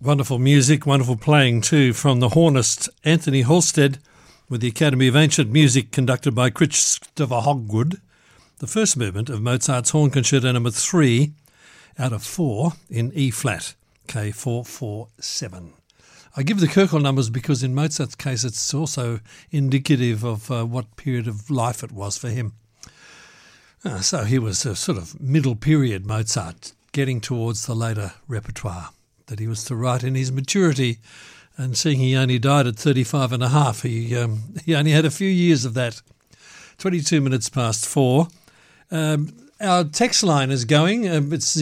Wonderful music, wonderful playing too from the hornist Anthony Halstead with the Academy of Ancient Music conducted by Christopher Hogwood. The first movement of Mozart's Horn Concerto No. 3 out of 4 in E-flat, K447. I give the Köchel numbers because in Mozart's case it's also indicative of what period of life it was for him. So he was a sort of middle period Mozart, getting towards the later repertoire that he was to write in his maturity, and seeing he only died at 35 and a half, he only had a few years of that. 22 minutes past 4. Our text line is going. It's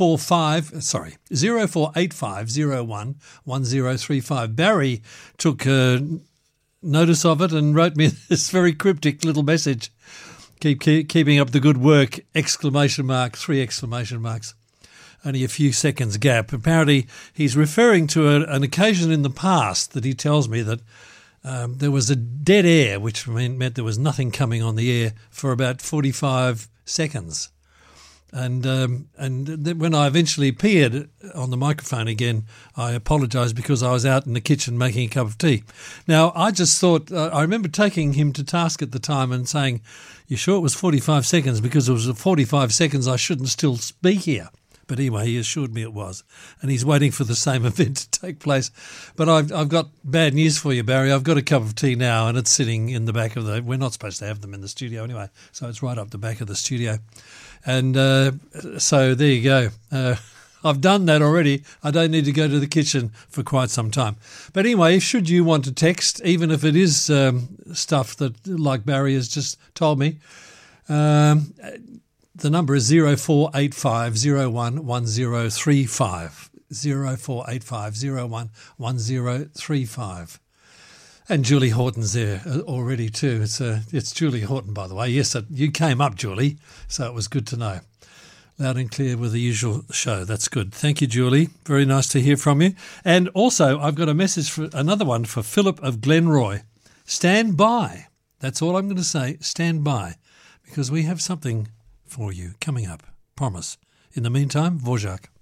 0485011035. Barry took notice of it and wrote me this very cryptic little message. Keeping up the good work! ! 3 exclamation marks. Only a few seconds gap. Apparently he's referring to an occasion in the past that he tells me that there was a dead air, which meant there was nothing coming on the air for about 45 seconds. And when I eventually appeared on the microphone again, I apologised because I was out in the kitchen making a cup of tea. Now, I just thought, I remember taking him to task at the time and saying, "You sure it was 45 seconds? Because it was 45 seconds I shouldn't still speak here." But anyway, he assured me it was, and he's waiting for the same event to take place. But I've got bad news for you, Barry. I've got a cup of tea now, and it's sitting in the back of the... We're not supposed to have them in the studio anyway, so it's right up the back of the studio. And so there you go. I've done that already. I don't need to go to the kitchen for quite some time. But anyway, should you want to text, even if it is stuff that, like Barry has just told me, the number is 0485011035. 0485011035. And Julie Horton's there already too. It's Julie Horton, by the way. Yes, you came up, Julie, so it was good to know. Loud and clear with the usual show. That's good. Thank you, Julie. Very nice to hear from you. And also, I've got a message for another one for Philip of Glenroy. Stand by. That's all I'm going to say. Stand by, because we have something for you coming up. Promise. In the meantime, Dvorak.